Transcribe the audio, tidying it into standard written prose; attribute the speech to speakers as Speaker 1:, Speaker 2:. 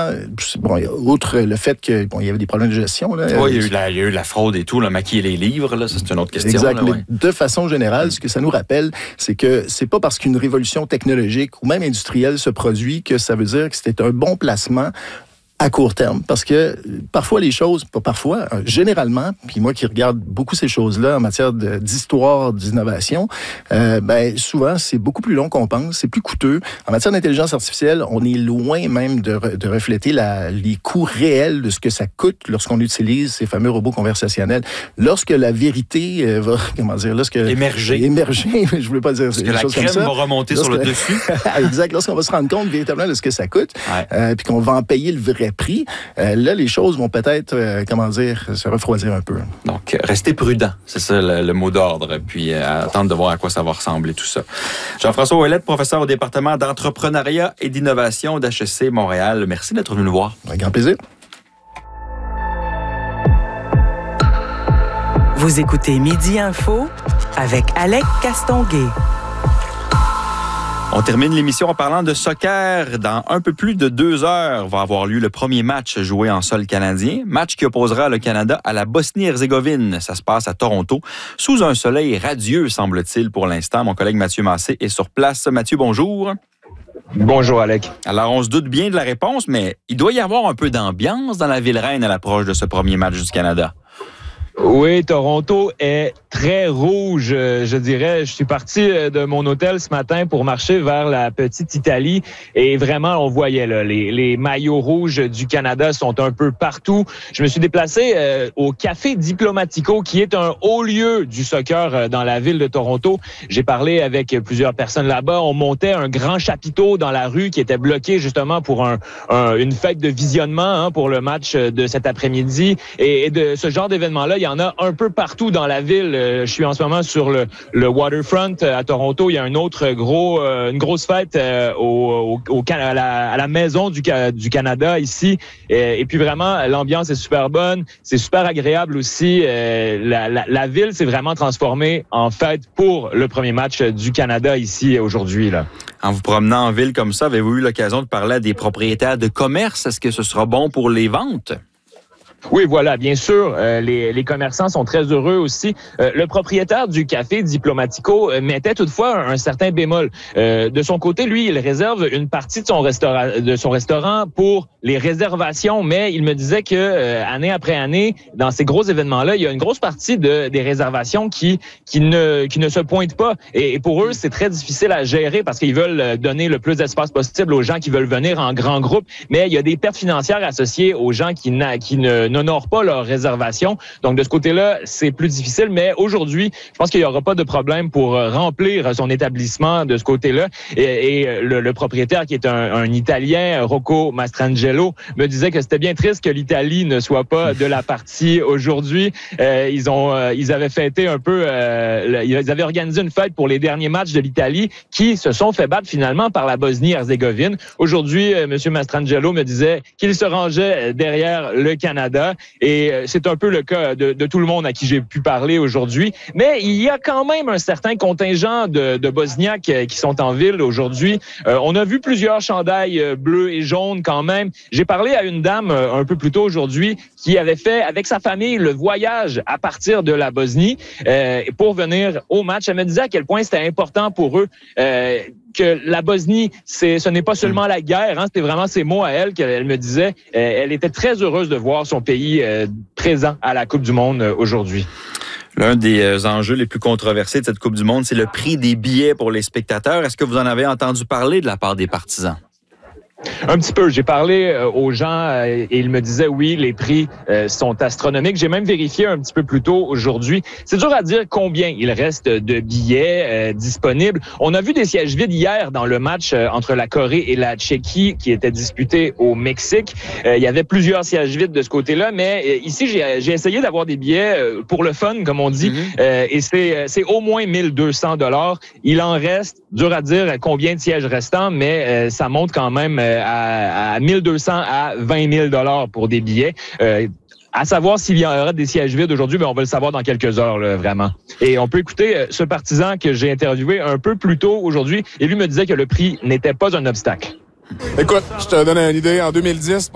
Speaker 1: évidemment, bon, outre le fait que il y avait des problèmes de gestion. Là,
Speaker 2: oui, il y a eu la fraude et tout, maquiller les livres, là, ça, c'est une autre question.
Speaker 1: Exact.
Speaker 2: Là, ouais.
Speaker 1: De façon générale, ce que ça nous rappelle, c'est que c'est pas parce qu'une révolution technologique ou même industrielle se produit que ça veut dire que c'était un bon placement à court terme, parce que parfois les choses, pas parfois, généralement, puis moi qui regarde beaucoup ces choses-là en matière d'histoire, d'innovation, souvent c'est beaucoup plus long qu'on pense, c'est plus coûteux. En matière d'intelligence artificielle, on est loin même de refléter les coûts réels de ce que ça coûte lorsqu'on utilise ces fameux robots conversationnels. Lorsque la vérité va, émerger, je voulais pas dire
Speaker 2: parce que la crème va remonter sur le dessus.
Speaker 1: Exact, lorsqu'on va se rendre compte véritablement de ce que ça coûte, puis qu'on va en payer le vrai prix, là, les choses vont peut-être, se refroidir un peu.
Speaker 2: Donc, restez prudent, c'est ça le mot d'ordre, puis attendre de voir à quoi ça va ressembler tout ça. Jean-François Ouellette, professeur au département d'entrepreneuriat et d'innovation d'HEC Montréal. Merci d'être venu nous voir.
Speaker 1: Avec grand plaisir.
Speaker 3: Vous écoutez Midi Info avec Alec Castonguay.
Speaker 2: On termine l'émission en parlant de soccer. Dans un peu plus de 2 heures va avoir lieu le premier match joué en sol canadien. Match qui opposera le Canada à la Bosnie-Herzégovine. Ça se passe à Toronto, sous un soleil radieux, semble-t-il, pour l'instant. Mon collègue Mathieu Massé est sur place. Mathieu, bonjour.
Speaker 4: Bonjour, Alec.
Speaker 2: Alors, on se doute bien de la réponse, mais il doit y avoir un peu d'ambiance dans la ville reine à l'approche de ce premier match du Canada.
Speaker 4: Oui, Toronto est très rouge, je dirais. Je suis parti de mon hôtel ce matin pour marcher vers la petite Italie et vraiment, on voyait là, les maillots rouges du Canada sont un peu partout. Je me suis déplacé au Café Diplomatico, qui est un haut lieu du soccer dans la ville de Toronto. J'ai parlé avec plusieurs personnes là-bas. On montait un grand chapiteau dans la rue qui était bloqué justement pour une fête de visionnement pour le match de cet après-midi. Et de ce genre d'événement-là, il y en a un peu partout dans la ville. Je suis en ce moment sur le waterfront à Toronto. Il y a une grosse fête à la maison du Canada ici. Et puis vraiment, l'ambiance est super bonne. C'est super agréable aussi. La ville s'est vraiment transformée en fête pour le premier match du Canada ici aujourd'hui, là.
Speaker 2: En vous promenant en ville comme ça, avez-vous eu l'occasion de parler à des propriétaires de commerce? Est-ce que ce sera bon pour les ventes?
Speaker 4: Oui, voilà, bien sûr, les commerçants sont très heureux aussi. Le propriétaire du Café Diplomatico mettait toutefois un certain bémol. De son côté, lui, il réserve une partie de son restaurant pour les réservations, mais il me disait que année après année, dans ces gros événements-là, il y a une grosse partie des réservations qui ne se pointent pas. Et pour eux, c'est très difficile à gérer parce qu'ils veulent donner le plus d'espace possible aux gens qui veulent venir en grand groupe, mais il y a des pertes financières associées aux gens qui n'honorent pas leur réservation. Donc, de ce côté-là, c'est plus difficile. Mais aujourd'hui, je pense qu'il n'y aura pas de problème pour remplir son établissement de ce côté-là. Et le propriétaire, qui est un Italien, Rocco Mastrangelo, me disait que c'était bien triste que l'Italie ne soit pas de la partie aujourd'hui. Ils avaient fêté un peu... ils avaient organisé une fête pour les derniers matchs de l'Italie qui se sont fait battre finalement par la Bosnie-Herzégovine. Aujourd'hui, M. Mastrangelo me disait qu'il se rangeait derrière le Canada. Et c'est un peu le cas de tout le monde à qui j'ai pu parler aujourd'hui. Mais il y a quand même un certain contingent de Bosniaques qui sont en ville aujourd'hui. On a vu plusieurs chandails bleus et jaunes quand même. J'ai parlé à une dame un peu plus tôt aujourd'hui qui avait fait avec sa famille le voyage à partir de la Bosnie pour venir au match. Elle me disait à quel point c'était important pour eux que la Bosnie, ce n'est pas seulement la guerre, c'était vraiment ses mots à elle qu'elle me disait. Elle était très heureuse de voir son pays présent à la Coupe du Monde aujourd'hui.
Speaker 2: L'un des enjeux les plus controversés de cette Coupe du Monde, c'est le prix des billets pour les spectateurs. Est-ce que vous en avez entendu parler de la part des partisans?
Speaker 4: Un petit peu. J'ai parlé aux gens et ils me disaient oui, les prix sont astronomiques. J'ai même vérifié un petit peu plus tôt aujourd'hui. C'est dur à dire combien il reste de billets disponibles. On a vu des sièges vides hier dans le match entre la Corée et la Tchéquie qui était disputé au Mexique. Il y avait plusieurs sièges vides de ce côté-là, mais ici, j'ai essayé d'avoir des billets pour le fun, comme on dit, et c'est au moins 1 200 $. Il en reste, dur à dire combien de sièges restants, mais ça monte quand même à 1 200 à 20 000 $ pour des billets. À savoir s'il y aura des sièges vides aujourd'hui, mais on va le savoir dans quelques heures, là, vraiment. Et on peut écouter ce partisan que j'ai interviewé un peu plus tôt aujourd'hui, et lui me disait que le prix n'était pas un obstacle.
Speaker 5: Écoute, je te donne une idée. En 2010,